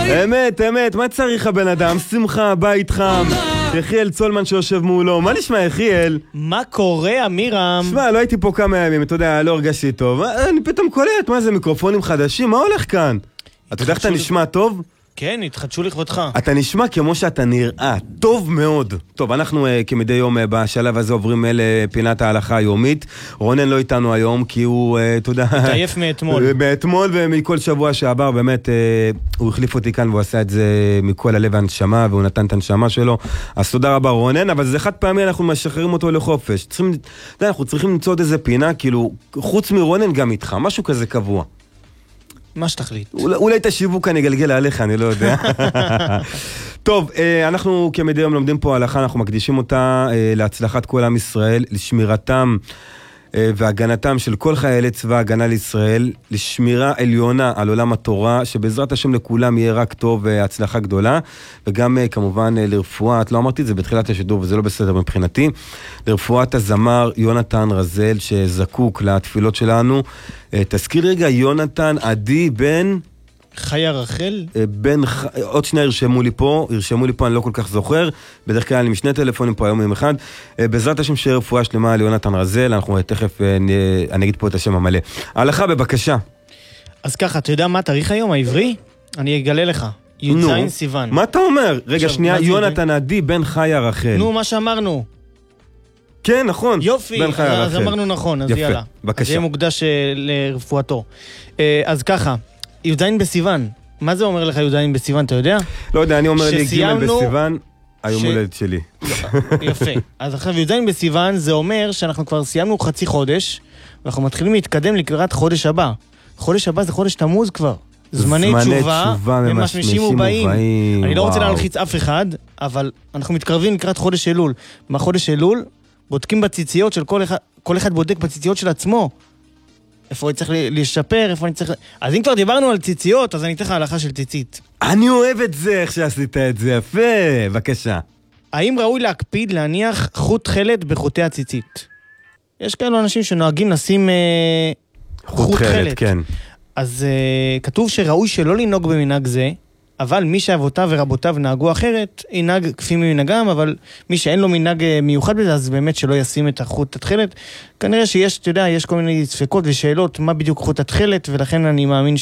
אמת, אמת, מה צריך הבן אדם? שמחה, בית חם. יחיאל צולמן שיושב מולו. מה נשמע, יחיאל? מה קורה, אמירם? שמע, לא הייתי פה כמה ימים, אתה יודע, לא הרגשתי טוב. אני פתאום קולט, מה זה, מיקרופונים חדשים? מה הולך כאן? אתה יודע איך אתה נשמע טוב? כן, התחדשו לכבודך. אתה נשמע כמו שאתה נראה, טוב מאוד. טוב, אנחנו כמדי יום בשלב הזה עוברים לפינת ההלכה היומית. רונן לא איתנו היום, כי הוא, אתה יודע... התעייף מאתמול. מאתמול ומכל שבוע שעבר, באמת, הוא החליף אותי כאן והוא עשה את זה מכל הלב והנשמה, והוא נתן את הנשמה שלו. אז תודה רבה רונן, אבל זה חד פעמי, אנחנו משחררים אותו לחופש. אנחנו צריכים למצוא עוד איזה פינה, כאילו, חוץ מרונן גם איתך, משהו כזה קבוע. מה שתחליט. אולי את השיווק אני אגלגל עליך, אני לא יודע. טוב, אנחנו כמדי יום לומדים פה הלכה, אנחנו מקדישים אותה להצלחת כל עם ישראל, לשמירתם והגנתם של כל חיילי צבא הגנה לישראל, לשמירה עליונה על עולם התורה, שבעזרת השם לכולם יהיה רק טוב והצלחה גדולה, וגם כמובן לרפואת, לא אמרתי את זה בתחילת השידור וזה לא בסדר מבחינתי, לרפואת הזמר יונתן רזל שזקוק לתפילות שלנו. תזכיר רגע, יונתן עדי בן... חיה רחל? עוד שני ירשמו לי פה, אני לא כל כך זוכר, בדרך כלל אני משני טלפונים פה היום עם אחד, בעזרת השם שיהיה רפואה שלמה ליונתן רזל, אנחנו תכף, אני אגיד פה את השם המלא. ההלכה בבקשה. אז ככה, אתה יודע מה התאריך היום העברי? אני אגלה לך. י"ז סיוון. מה אתה אומר? רגע שנייה, יונתן עדי בן חיה רחל. נו, מה שאמרנו. כן, נכון. יופי, אז אמרנו נכון, אז יאללה. בבקשה. אז יהיה מוקדש לרפואתו. אז ככה, י"ז בסיוון. מה זה אומר לך י"ז בסיוון, אתה יודע? לא יודע, אני אומר לי ג' בסיוון, היום הולדת שלי. יפה. אז עכשיו י"ז בסיוון זה אומר שאנחנו כבר סיימנו חצי חודש, ואנחנו מתחילים להתקדם לקראת חודש הבא. חודש הבא זה חודש תמוז כבר. זמני תשובה ומשמשים ובאים. אני לא רוצה להלחיץ אף אחד, אבל אנחנו מתקרבים לקראת חודש אלול. בחודש אלול בודקים בציציות של כל אחד בודק בציציות של עצמו. איפה אני צריך לשפר, איפה אני צריך... אז אם כבר דיברנו על ציציות, אז אני אתן לך הלכה של ציצית. אני אוהב את זה, איך שעשית את זה, יפה, בבקשה. האם ראוי להקפיד להניח חוט תכלת בחוטי הציצית? יש כאלו אנשים שנוהגים לשים חוט תכלת. כן. אז כתוב שראוי שלא לנהוג במנהג זה, אבל מי שאבותיו ורבותיו נהגו אחרת, ינהג כפי מנהגם, אבל מי שאין לו מנהג מיוחד בזה, אז באמת שלא ישים את החוט התכלת. כנראה שיש, אתה יודע, יש כל מיני ספקות ושאלות, מה בדיוק חוט התכלת, ולכן אני מאמין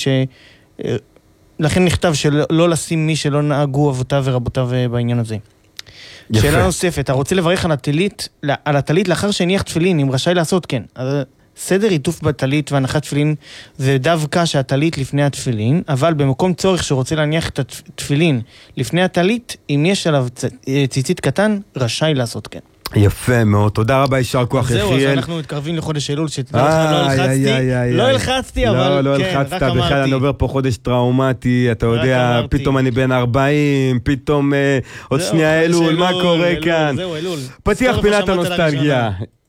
לכן נכתב שלא לשים מי שלא נהגו אבותיו ורבותיו בעניין הזה. יפה. שאלה נוספת, אתה רוצה לברך על הטלית לאחר שהניח תפילין, אם רשאי לעשות כן. אז סדר עיטוף בטלית והנחת תפילין זה דווקא שהטלית לפני התפילין, אבל במקום צורך שרוצה להניח את התפילין לפני הטלית, אם יש עליו ציצית קטן, רשאי לעשות כן. יפה מאוד, תודה רבה, יישר כוח יחיאל. זהו, אז אנחנו מתקרבים לחודש אלול, שתדע לך, לא הלחצתי, אבל לא כן, רק הלחצת, אמרתי. בכלל אני עובר פה חודש טראומטי, אתה יודע, פתאום אני בן 40, פתאום עוד שנייה אלול, מה קורה כאן? זהו, אלול. פתיח פינת הנוסטלגיה.